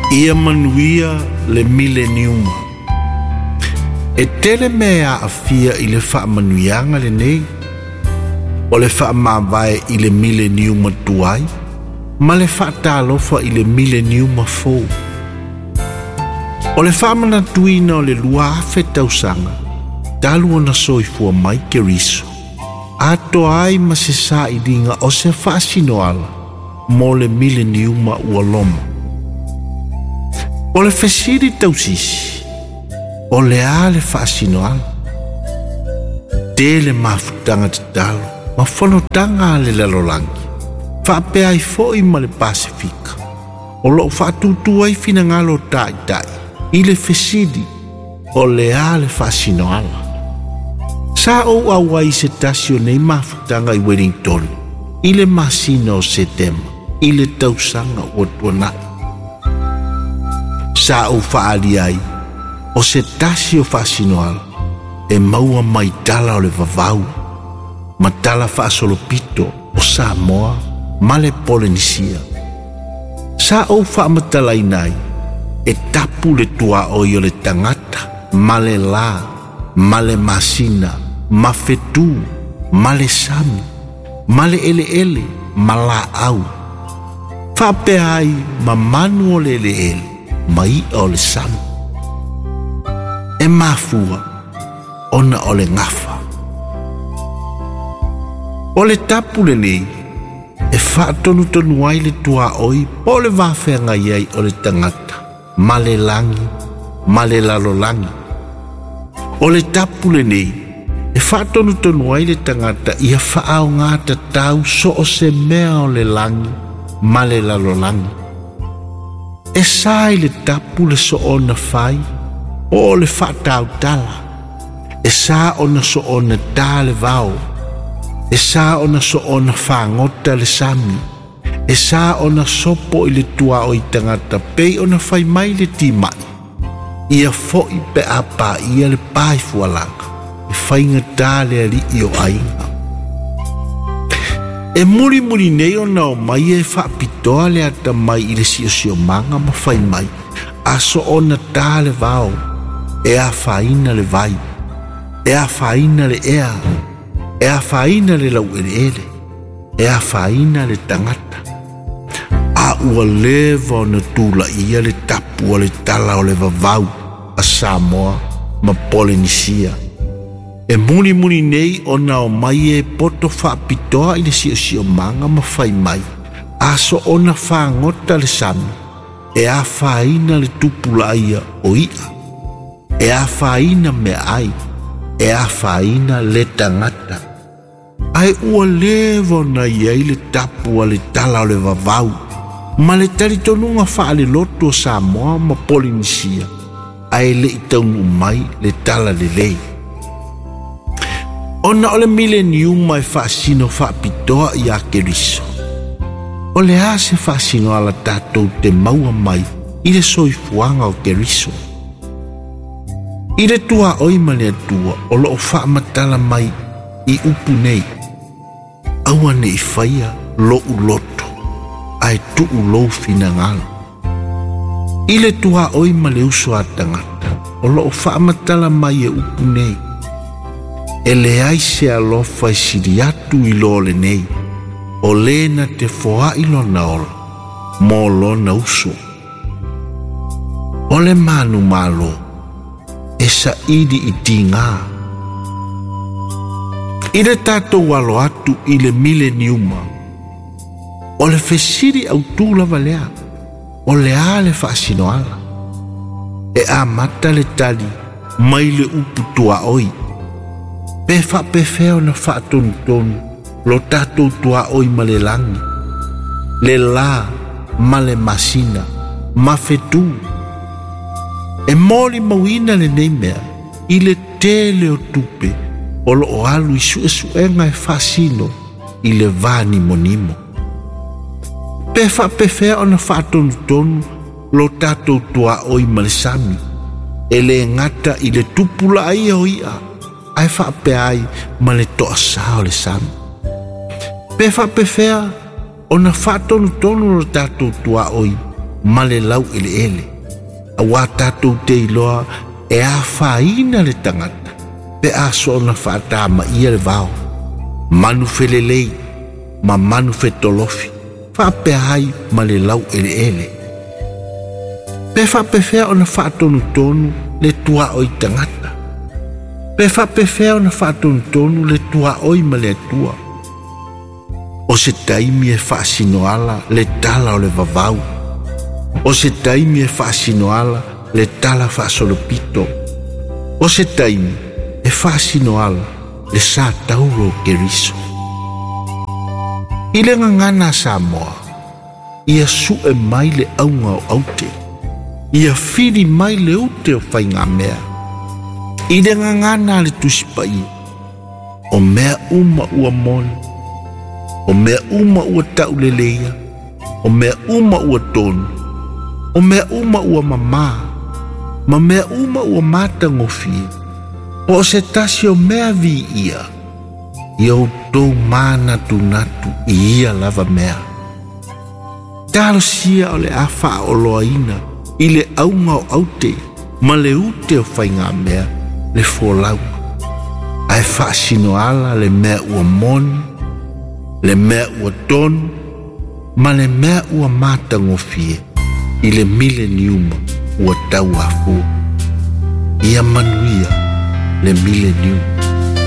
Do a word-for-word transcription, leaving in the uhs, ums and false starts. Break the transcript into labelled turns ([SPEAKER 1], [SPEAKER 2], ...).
[SPEAKER 1] Ia manuia le mileniuma. E tele mea a fia i le wha manuianga le nei. O le wha mawai i le mileniuma tuai. Ma le wha tālofa i le mileniuma fōu. O le wha mana tuina o le lua afe tausanga. Talu ona soifua mai ke riso. Ato ai ma se sa i dinga o se wha sinoala. Mo le mileniuma ua loma. O le fesiri tausisi. O le a le wha sinoala. Te le mafutanga te talo. Ma whanotanga le lalolangi. Whape ai foi ma le Pasifika. O lo whatutu ai fina ngalo tai tai. I le fesiri. O le a le wha sinoala. Sa o awai se tasio nei mafutanga i Wellington. I le masina o Setema. I le tausanga o tuanai. Sa o whaali ai. O se tasio wha sinoala. E maua mai tala o le vavau. Ma tala wha solopito o Samoa. Ma le Polynesia. Sa o wha matalai nai. E tapu le tua o i o le tangata. Ma le la. Ma le masina. Ma fetu. Ma le sami. Ma le ele ele. Ma la au. Whape ai ma manu o le ele ele. Ma i o le sami. E mafua. Ona o le ngafa. O le tapu le nei. E whaatonu tonu ai le tua oi. O le wawhenga iai o le tangata. Ma le langi. Ma le lalo langi. O le tapu le nei. E whaatonu tonu ai le tangata. Ia whaau ngata tau so o se mea o le langi. Ma le lalo langi. E sai le tapu le so ona whai. O le whaatau tala. E sa ona so ona tā le vau. E sa ona so ona whangota le sami. E sa ona sopo i le tua o i tangata. Pei ona whai mai le timai. Ia foi pe apa ia le pai fualanga. E whainga tā le ali i o ainga. E muri muri nei o nao mai e whaapitoa le ata mai i le sio sio manga ma whai mai. A so ona tā le vau. E a whaina le vai. E a whaina le ea. E a whaina le lau ele ele. E a whaina le tangata. A ua lewa o na tula ia le tapu o le tala o le vavau. A Samoa ma Polynesia. E muni muni nei o nao mai e poto whaapitoa i le sio sio manga ma whai mai. A so ona whangota le sami. E a whaina le tupula ia o ia. E a whaina me ai. E a whaina le tangata. Ai ua lewa na iai le tapu a le tala o le vavau. Ma le tali tonunga wha le loto o Samoa ma Polynesia. Ai le itaunu mai le tala le lei. Ona o le milenium mai wha sino wha pitoa i a keriso. O le a se wha sino ala tatou te maua mai i le soifuanga o keriso. I le tua oi male atua o lo wha matala mai i upu nei. Aua ne i whaia lo u loto. Ai tu u lo fina ngalo. I le tua oi male uso atangata. O lo wha matala mai e upu nei. E le ai se alofa i siri atu i lo le nei. O le na te foa i lo na ola. Mo lo na uso. O le manu malo. E sa idi i tinga. I le tatou walo atu i le mileniuma. O le fesiri au tūla valea. O le a le whaasinoala. E a mata le tali mai le upu tua oi. Pe wha pe feo na wha tonu tonu. Lo tatou tua oi ma le langi. Le la ma le masina. Ma fetu. E moli mauina le nei mea. I le tele o tupe. O lo o alu i su e su enga e whasino. I le vani monimo. Pe wha pe fea o na wha tonu tonu. Lo tatou tua oi ma le sami. E le ngata i le tupula ai o ia. Ai wha pe ai ma le toa sao le sami. Pe wha pe fea o na wha tonu tonu lo tatou tua oi. ma le lau ele ele. A wā tātou te iloa e a whaina le tangata, pe a soona whaata ma ia le vao. Manu felelei, ma manu fetolofi, whape hai ma le lau ele ele. Pe whape whea o na whaatonu tonu le tua oi tangata. Pe whape whea o na whaatonu tonu le tua oi ma le tua. O se taimi e whaasinoala le tala o le vavau. O se taimi e whaasinoala le tala whaasolopito. O se taimi e whaasinoala le sa tauro keriso. I le ngangana Samoa, ia su e mai le aunga o aute. Ia whiri mai le ute o whainga mea. I le ngangana le tusipai, o mea uma ua mone, o mea uma ua tauleleia, o mea uma ua tonu, o mea uma ua mama, ma mea uma ua mata ngofie, o se tasi o mea vi ia, ia o tou mana tu natu i ia lava mea. Talo sia o le afa o loaina, i le aunga o aute, ma le ute o whainga mea, le fōlau. Ai whaasino ala le mea ua moni, le mea ua tonu, ma le mea ua mata ngofie, i le mileniuma ua tau afu. Ia manuia le mileniuma.